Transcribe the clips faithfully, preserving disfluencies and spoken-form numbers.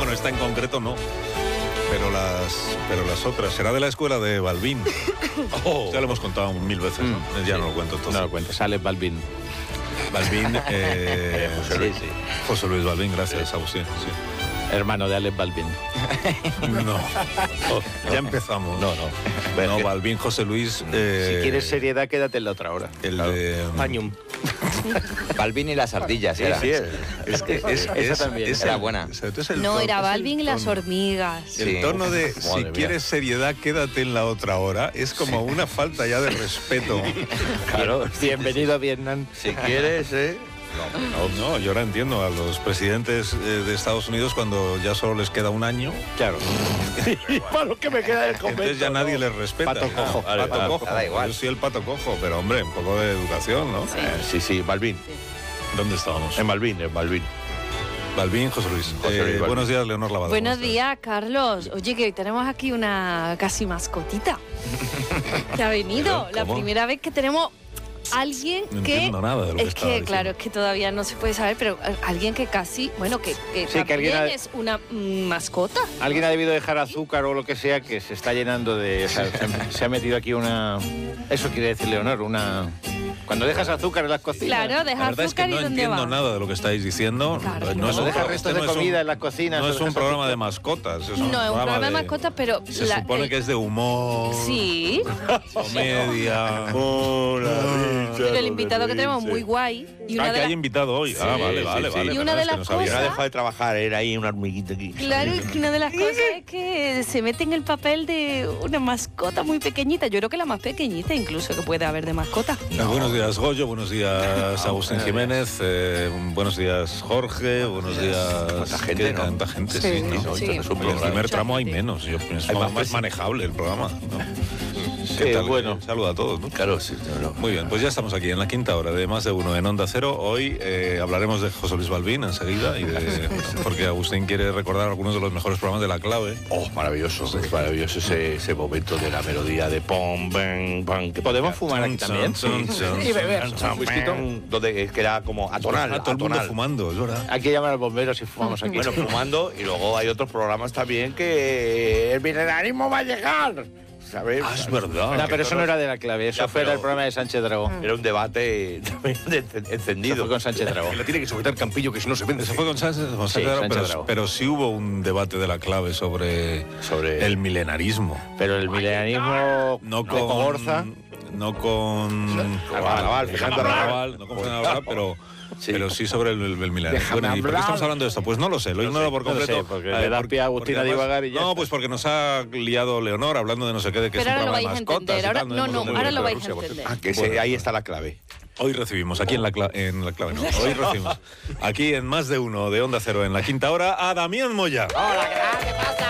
Bueno, esta en concreto no. Pero las, pero las otras. Será de la escuela de Balbín. Oh. Ya lo hemos contado mil veces, ¿no? Mm, ya sí. no lo cuento entonces. No lo cuento, sale Balbín. Balbín, eh, José, Luis. Sí, sí. José Luis Balbín, gracias, sí. Agustín. Sí. Hermano de Alex Balbín. No, oh, ya empezamos. No, no. Bueno, no, Balbín, José Luis... Eh, si quieres seriedad, quédate en la otra hora. El claro. de... Pañum. Balbín y las ardillas, sí, era. Sí, es, es, es, es, esa es, también. Es era el, buena. Es el no, tono, era Balbín y las hormigas. El sí. tono de, si Madre quieres mía. seriedad, quédate en la otra hora, es como sí. una falta ya de respeto. Claro, bienvenido a Vietnam. Si quieres, ¿eh? No, no, yo ahora entiendo a los presidentes de Estados Unidos cuando ya solo les queda un año. Claro. ¿Y para lo que me queda el convento? Entonces ya nadie no. les respeta. Pato cojo. Ah, pato vale, cojo. Da igual. Yo soy el pato cojo, pero hombre, un poco de educación, ¿no? Sí, eh, sí, sí, Balbín. Sí. ¿Dónde estábamos? En Balbín, en Balbín. Balbín, José Luis. José Luis eh, buenos días, Leonor Lavado. Buenos días, Carlos. Oye, que hoy tenemos aquí una casi mascotita que ha venido. La primera vez que tenemos... Alguien no que entiendo nada de lo que es que diciendo. Claro, es que todavía no se puede saber, pero alguien que casi, bueno, que, que sí, también que ha, es una mm, mascota. Alguien ha debido dejar azúcar o lo que sea, que se está llenando de, o sea, se, se ha metido aquí una, eso quiere decir Leonor, una. Cuando dejas azúcar en las cocinas. Claro, dejas azúcar es que y no ¿dónde entiendo va? nada de lo que estáis diciendo. Claro, no es un, dejas restos de no comida un, en las cocinas. No es un programa azúcar. de mascotas. Es un no, es un programa de, de mascotas, pero... Se la, supone el... que es de humor. Sí. Comedia. Hola, Pero el invitado que tenemos muy guay. Y una ah, de que la... hay invitado hoy. Sí, ah, vale, sí, vale, sí. vale. Y una de las no cosas... No ha dejado de trabajar, era ahí una hormiguita aquí. Claro, es que una de las cosas es que se mete en el papel de una mascota muy pequeñita. Yo creo que la más pequeñita incluso que puede haber de mascota. No. Buenos días, Goyo. Buenos días, Agustín Jiménez. Eh, buenos días, Jorge. Buenos días... ¿Cuánta gente, no? Tanta gente, sí. sí, ¿no? Sí. En el primer tramo hay menos. Yo pienso hay más, más más manejable el programa, ¿no? Sí, ¿Qué tal? Bueno. Saluda a todos, ¿no? Claro, sí. No, no. Muy bien, pues ya estamos aquí en la quinta hora de Más de Uno en Onda Cero. Hoy eh, hablaremos de José Luis Balbín enseguida, y de, porque Agustín quiere recordar algunos de los mejores programas de La Clave. Oh, maravilloso, sí. Maravilloso ese, ese momento de la melodía de pom, bang, bang. Que podemos fumar aquí también. Son, son, y beber. Un whiskito, donde que era como atonal. Ah, todo el mundo fumando, es verdad. Hay que llamar al bombero si fumamos aquí. Bueno, fumando, y luego hay otros programas también que el milenarismo va a llegar. ¿Sabes? Ah, es verdad. No, pero eso no era de La Clave, eso ya, fue pero... el programa de Sánchez Dragón. Era un debate encendido. Eso fue con Sánchez Dragón. Le tiene que sujetar Campillo, que si no se vende. Eso fue con Sánchez, con sí, Sánchez, Sánchez pero, pero sí hubo un debate de La Clave sobre, sobre el milenarismo. Pero el milenarismo no con Gorza. No con Carnaval, Fernando Carnaval, no con Fernando pero Sí. Pero sí sobre el, el, el milenarismo. Bueno, ¿y por qué estamos hablando de esto? Pues no lo sé, lo ignoro no por completo. No sé, porque le da pie a Agustín a divagar y ya No, está. pues porque nos ha liado Leonor hablando de no sé qué, de que pero es un ahora programa de mascotas. Ahora, tal, no, no, no ahora lo vais a entender. Ah, que bueno, ese, ahí está la clave. Hoy recibimos, aquí en la, cla en la clave, no, hoy recibimos, aquí en Más de Uno de Onda Cero, en la quinta hora, a Damián Moya. Hola, ¿qué pasa?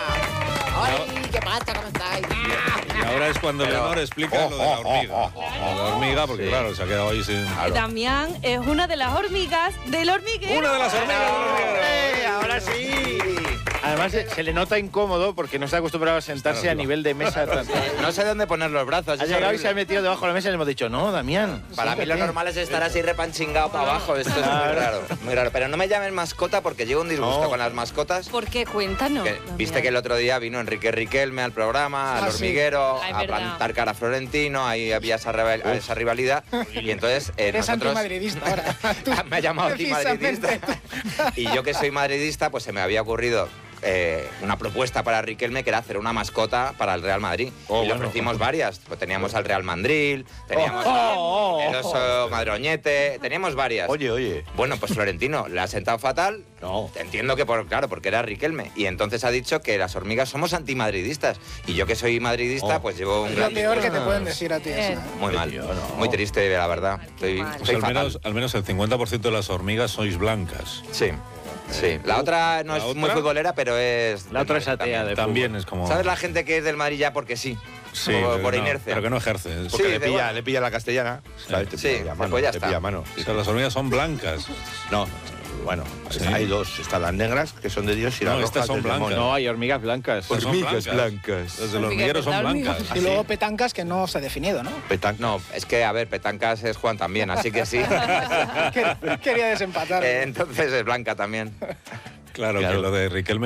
Ay, ¿qué pasa? ¿Cómo estáis? Y ahora es cuando Pero, Leonor explica oh, lo de la hormiga. oh, oh, oh, Lo de la hormiga, porque sí. claro, se ha quedado ahí sin... Claro. Damián es una de las hormigas del hormiguero. Una de las hormigas del hormiguero. Ahora sí. Además se, se le nota incómodo porque no está acostumbrado a sentarse a nivel de mesa. No sé dónde poner los brazos. Ha es llegado y horrible. se ha metido debajo de la mesa y le hemos dicho, no, Damián. Para mí lo normal es estar así repanchingado para abajo. Esto es muy raro, muy raro. Pero no me llamen mascota porque llevo un disgusto No. con las mascotas. ¿Por qué? Cuéntanos. Que, Damián. viste que el otro día vino Enrique Riquelme al programa, al Ah, sí. hormiguero, Ah, es a verdad. plantar cara a Florentino, ahí había esa, rival- esa rivalidad. Y entonces eh, Eres nosotros... antimadridista ahora. Tú, me ha llamado antimadridista. precisamente. Y yo que soy madridista, pues se me había ocurrido eh, una propuesta para Riquelme que era hacer una mascota para el Real Madrid. Oh, y le bueno. ofrecimos varias. Pues teníamos al Real Mandril, teníamos Oh, oh, oh, el oso madroñete, teníamos varias. Oye, oye. Bueno, pues Florentino le ha sentado fatal. No. Entiendo que, por, claro, porque era Riquelme. Y entonces ha dicho que las hormigas somos antimadridistas. Y yo que soy madridista, Oh. pues llevo un Es gran lo peor que disgusto. te pueden decir a ti. Eh. eso. Muy mal. Tío, no. Muy triste, la verdad. Estoy, mal. Pues estoy al, fatal. menos, al menos el cincuenta por ciento de las hormigas sois blancas. Sí. Sí. La otra no ¿La es otra? muy futbolera, pero es... La otra es atea de También fútbol. es como... ¿Sabes la gente que es del Madrid ya porque sí? Sí, Por, pero por no, inercia. pero que no ejerce. Sí, Porque le, da pilla, igual. le pilla la castellana. ¿sabes? Te Sí, pilla a mano, pues ya te está. pilla a mano. O sea, las hormigas son blancas. No, bueno, Sí. hay dos. Están las negras, que son de Dios, y No, las estas rojas son del blancas. demonio. No, hay hormigas blancas. Pues son Hormigas blancas. blancas. Las del hormiguero son blancas. Y luego petancas que no se ha definido, ¿no? Petan- No, es que, a ver, Petancas es Juan también, así que sí. Quer- Quería desempatar. Eh, Entonces es Blanca también. Claro, Claro. que lo de Riquelme